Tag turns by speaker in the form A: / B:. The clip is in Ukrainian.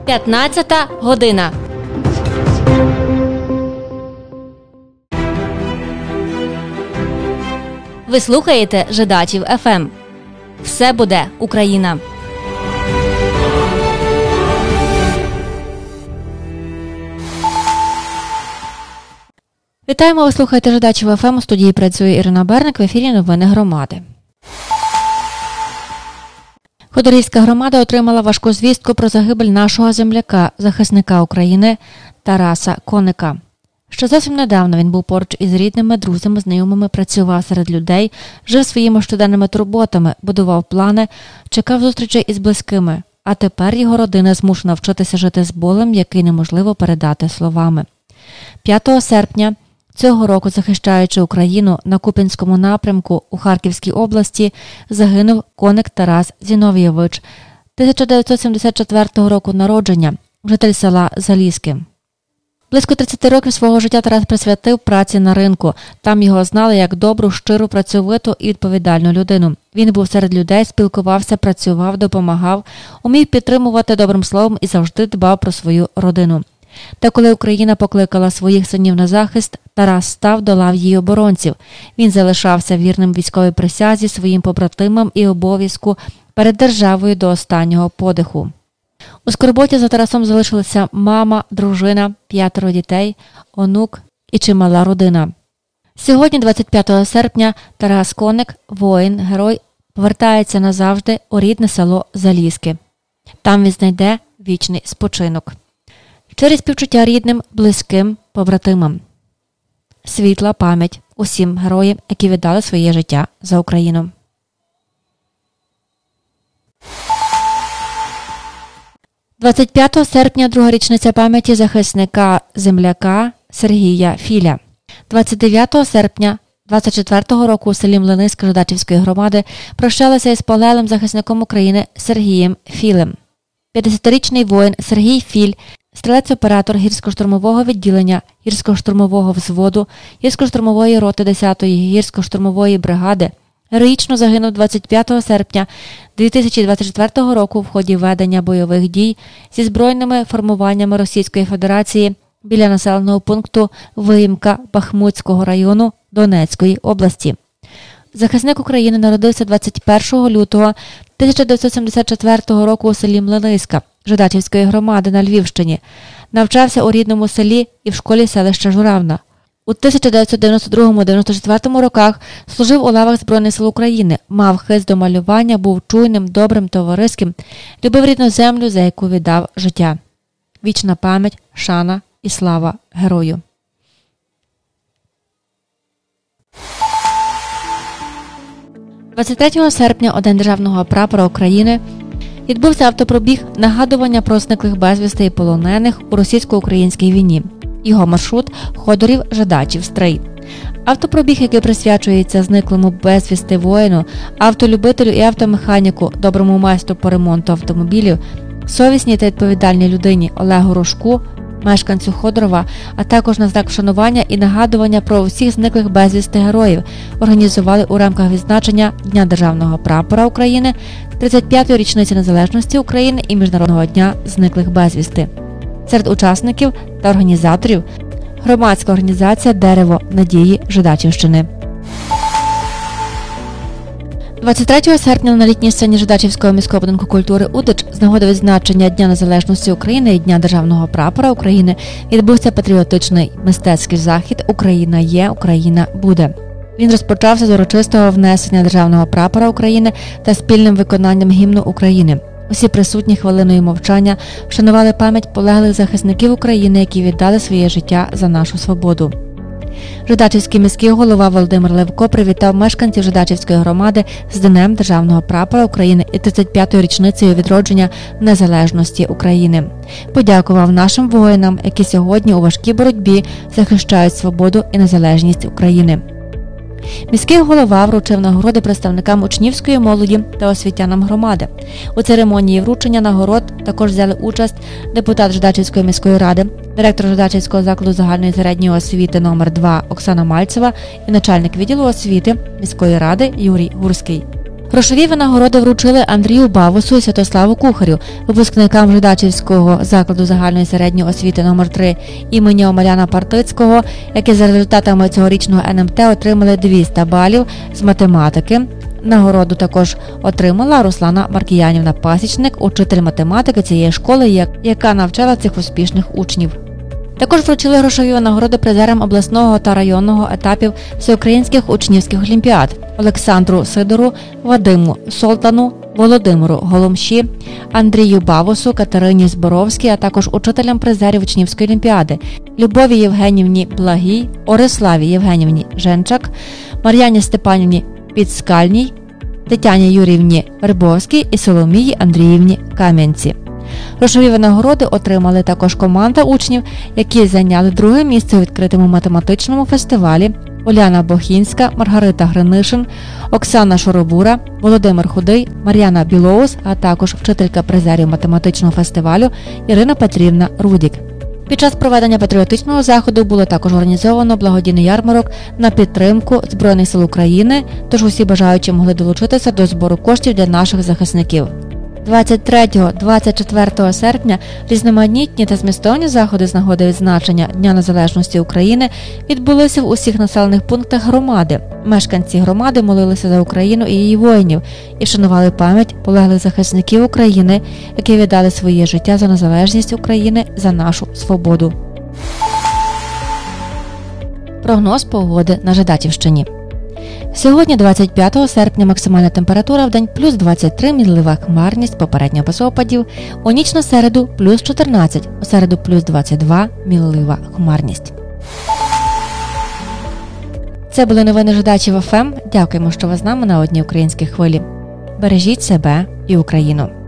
A: 15 година. Ви слухаєте Жидачів ФМ. Все буде Україна. Вітаємо, ви слухаєте Жидачів ФМ. У студії працює Ірина Берник. В ефірі новини громади. Ходорівська громада отримала важку звістку про загибель нашого земляка, захисника України Тараса Коника. Ще зовсім недавно він був поруч із рідними, друзями, знайомими, працював серед людей, жив своїми щоденними турботами, будував плани, чекав зустрічей із близькими. А тепер його родина змушена вчитися жити з болем, який неможливо передати словами. 5 серпня цього року, захищаючи Україну на Куп'янському напрямку у Харківській області, загинув Коник Тарас Зіновійович, 1974 року народження, житель села Залізки. Близько 30 років свого життя Тарас присвятив праці на ринку. Там його знали як добру, щиру, працьовиту і відповідальну людину. Він був серед людей, спілкувався, працював, допомагав, умів підтримувати добрим словом і завжди дбав про свою родину. Та коли Україна покликала своїх синів на захист, Тарас став до лав її оборонців. Він залишався вірним військовій присязі, своїм побратимам і обов'язку перед державою до останнього подиху. У скорботі за Тарасом залишилися мама, дружина, 5 дітей, онук і чимала родина. Сьогодні, 25 серпня, Тарас Коник, воїн, герой, повертається назавжди у рідне село Залізки. Там він знайде вічний спочинок. Через співчуття рідним, близьким, побратимам. Світла пам'ять усім героям, які віддали своє життя за Україну. – 25 серпня – друга річниця пам'яті захисника-земляка Сергія Філя. 29 серпня 24 року у селі Млиниська Жидачівської громади прощалися із полеглим захисником України Сергієм Філем. 50-річний воїн Сергій Філь, стрілець-оператор гірсько-штурмового відділення гірсько-штурмового взводу гірсько-штурмової роти 10-ї гірсько-штурмової бригади, героїчно загинув 25 серпня 2024 року в ході ведення бойових дій зі збройними формуваннями Російської Федерації біля населеного пункту Виїмка Бахмутського району Донецької області. Захисник України народився 21 лютого 1974 року у селі Млиниська Жидачівської громади на Львівщині. Навчався у рідному селі і в школі селища Журавна. У 1992-94 роках служив у лавах Збройних сил України, мав хист до малювання, був чуйним, добрим, товариським, любив рідну землю, за яку віддав життя. Вічна пам'ять, шана і слава герою. – 23 серпня у День Державного прапора України відбувся автопробіг нагадування про зниклих безвісти і полонених у російсько-українській війні. Його маршрут – Ходорів-Жидачів-Стрий. Автопробіг, який присвячується зниклому безвісти воїну, автолюбителю і автомеханіку, доброму майстру по ремонту автомобілів, совісній та відповідальній людині Олегу Рожку, мешканцю Ходорова, а також на знак вшанування і нагадування про усіх зниклих безвісти героїв, організували у рамках відзначення Дня Державного прапора України, 35-ї річниці незалежності України і Міжнародного дня зниклих безвісти. Серед учасників та організаторів громадська організація «Дерево надії Жидачівщини». 23 серпня на літній сцені Жидачівського міського будинку культури «Удич» з нагоди відзначення Дня Незалежності України і Дня Державного прапора України відбувся патріотичний мистецький захід «Україна є, Україна буде». Він розпочався з урочистого внесення Державного прапора України та спільним виконанням гімну України. Усі присутні хвилиною мовчання вшанували пам'ять полеглих захисників України, які віддали своє життя за нашу свободу. Жидачівський міський голова Володимир Левко привітав мешканців Жидачівської громади з Днем Державного прапора України і 35-ю річницею відродження незалежності України. Подякував нашим воїнам, які сьогодні у важкій боротьбі захищають свободу і незалежність України. Міський голова вручив нагороди представникам учнівської молоді та освітянам громади. У церемонії вручення нагород також взяли участь депутат Жидачівської міської ради, директор Жидачівського закладу загальної середньої освіти номер 2 Оксана Мальцева і начальник відділу освіти міської ради Юрій Гурський. Грошові винагороди вручили Андрію Бавусу і Святославу Кухарю, випускникам Жидачівського закладу загальної середньої освіти номер 3 імені Омеляна Партицького, які за результатами цьогорічного НМТ отримали 200 балів з математики. Нагороду також отримала Руслана Маркіянівна-Пасічник, учитель математики цієї школи, яка навчала цих успішних учнів. Також вручили грошові винагороди призерам обласного та районного етапів всеукраїнських учнівських олімпіад Олександру Сидору, Вадиму Солтану, Володимиру Голомші, Андрію Бавусу, Катерині Зборовській, а також учителям призерів учнівської олімпіади Любові Євгенівні Благій, Ориславі Євгенівні Женчак, Мар'яні Степанівні Підскальній, Тетяні Юріївні Вербовській і Соломії Андріївні Кам'янці. Грошові винагороди отримали також команда учнів, які зайняли друге місце у відкритому математичному фестивалі Уляна Бохінська, Маргарита Гринишин, Оксана Шоробура, Володимир Худий, Мар'яна Білоус, а також вчителька призерів математичного фестивалю Ірина Петрівна Рудік. Під час проведення патріотичного заходу було також організовано благодійний ярмарок на підтримку Збройних сил України, тож усі бажаючі могли долучитися до збору коштів для наших захисників. 23-24 серпня різноманітні та змістовні заходи з нагоди відзначення Дня Незалежності України відбулися в усіх населених пунктах громади. Мешканці громади молилися за Україну і її воїнів і вшанували пам'ять полеглих захисників України, які віддали своє життя за незалежність України, за нашу свободу. Прогноз погоди на Жидачівщині. Сьогодні, 25 серпня, максимальна температура в день плюс 23, мінлива хмарність, попередньо без опадів. У ніч на середу плюс 14, у середу плюс 22, мінлива хмарність. Це були новини Жидачів ФМ. Дякуємо, що ви з нами на одній українській хвилі. Бережіть себе і Україну.